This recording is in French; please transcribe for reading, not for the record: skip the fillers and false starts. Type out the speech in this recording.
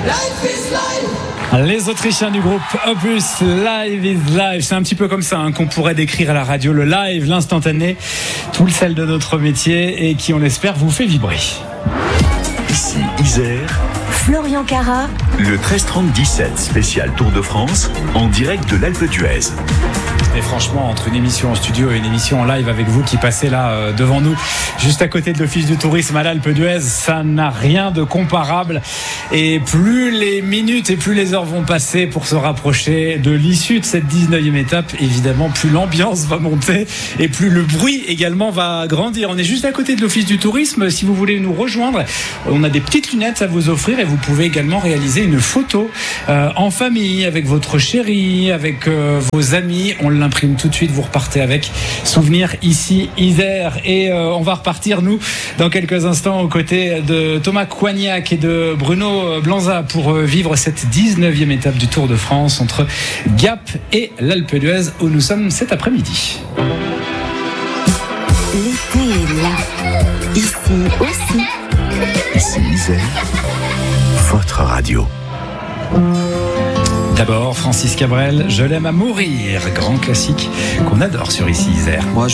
Les Autrichiens du groupe Opus, Live is Live. C'est un petit peu comme ça qu'on pourrait décrire à la radio le live, l'instantané, tout le sel de notre métier et qui, on l'espère, vous fait vibrer. Ici Isère, Florian Carat, le 13-30-17 spécial Tour de France en direct de l'Alpe d'Huez. Et franchement, entre une émission en studio et une émission en live avec vous qui passez là devant nous, juste à côté de l'Office du tourisme à l'Alpe d'Huez, ça n'a rien de comparable. Et plus les minutes et plus les heures vont passer pour se rapprocher de l'issue de cette 19e étape, évidemment, plus l'ambiance va monter et plus le bruit également va grandir. On est juste à côté de l'Office du tourisme. Si vous voulez nous rejoindre, on a des petites lunettes à vous offrir et vous pouvez également réaliser une photo en famille, avec votre chérie, avec vos amis. On l'imprime tout de suite, vous repartez avec. Souvenir ici Isère. Et on va repartir, nous, dans quelques instants, aux côtés de Thomas Coignac et de Bruno Blanza pour vivre cette 19e étape du Tour de France entre Gap et l'Alpe d'Huez où nous sommes cet après-midi. l'été est là. Ici aussi. Ici Isère, votre radio. D'abord, Francis Cabrel, Je l'aime à mourir, grand classique qu'on adore sur Ici Isère. Moi,